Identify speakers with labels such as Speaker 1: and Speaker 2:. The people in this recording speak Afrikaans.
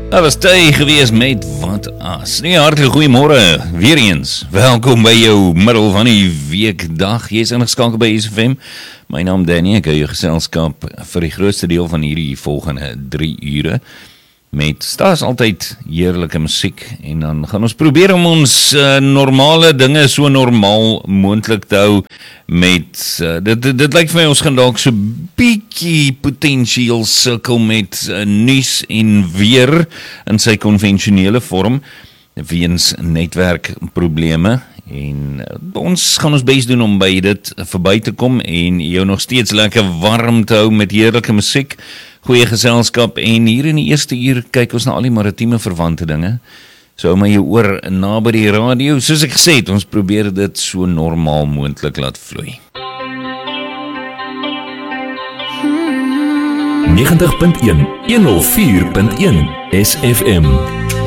Speaker 1: Dat was Ty gewees met Wat As. Nee, hartelijk goeiemorgen, weer eens. Welkom by jou middel van die weekdag. Jy is ingeskakel by SFM. My naam Danny, ek hou jou geselskap vir die grootste deel van hierdie volgende 3 ure. Met staas altyd heerlike musiek en dan gaan ons probeer om ons normale dinge so normaal moontlik te hou met, dit lyk vir my ons gaan dalk so bietjie potensieel sukkel met nuus en weer in sy konvensionele vorm weens netwerkprobleme en ons gaan ons bes doen om by dit verby te kom en jou nog steeds lekker warm te hou met heerlike musiek, goeie geselskap en hier in die eerste uur kyk ons na al die maritieme verwante dinge. So hou my jou oor na by die radio. Soos ek gesê het, ons probeer dit so normaal moontlik laat vloei.
Speaker 2: 90.1 104.1 SFM